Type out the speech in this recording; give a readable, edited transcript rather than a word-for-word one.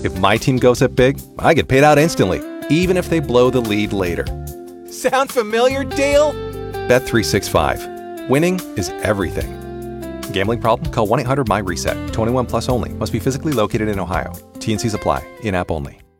If my team goes up big, I get paid out instantly, even if they blow the lead later. Sound familiar, Dale? Bet365. Winning is everything. Gambling problem? Call 1-800-MY-RESET. 21 plus only. Must be physically located in Ohio. T&Cs apply. In-app only.